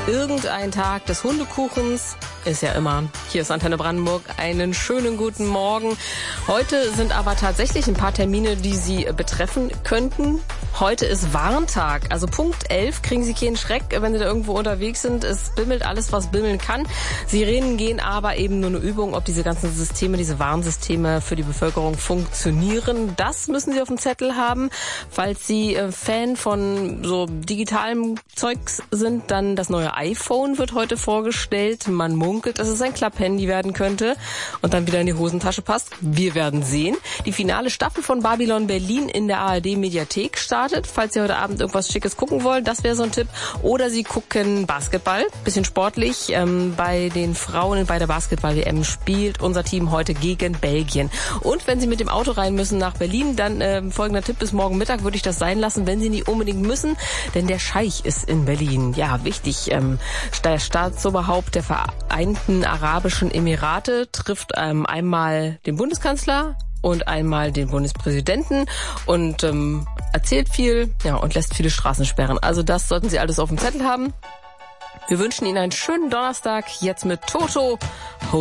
Irgendein Tag des Hundekuchens ist ja immer. Hier ist Antenne Brandenburg. Einen schönen guten Morgen. Heute sind aber tatsächlich ein paar Termine, die Sie betreffen könnten. Heute ist Warntag. Also Punkt 11 kriegen Sie keinen Schreck, wenn Sie da irgendwo unterwegs sind. Es bimmelt alles, was bimmeln kann. Sirenen gehen aber eben nur eine Übung, ob diese ganzen Systeme, diese Warnsysteme für die Bevölkerung funktionieren. Das müssen Sie auf dem Zettel haben. Falls Sie Fan von so digitalem Zeugs sind, dann das neue iPhone wird heute vorgestellt. Man munkelt, dass es ein Klapphandy werden könnte und dann wieder in die Hosentasche passt. Wir werden sehen. Die finale Staffel von Babylon Berlin in der ARD-Mediathek startet. Falls Sie heute Abend irgendwas Schickes gucken wollen, das wäre so ein Tipp. Oder Sie gucken Basketball, bisschen sportlich. Bei den Frauen bei der Basketball-WM spielt unser Team heute gegen Belgien. Und wenn Sie mit dem Auto rein müssen nach Berlin, dann folgender Tipp: bis morgen Mittag würde ich das sein lassen, wenn Sie nicht unbedingt müssen, denn der Scheich ist in Berlin. Ja, wichtig. Der Staatsoberhaupt der Vereinten Arabischen Emirate trifft einmal den Bundeskanzler und einmal den Bundespräsidenten und erzählt viel, ja, und lässt viele Straßen sperren. Also das sollten Sie alles auf dem Zettel haben. Wir wünschen Ihnen einen schönen Donnerstag, jetzt mit Toto.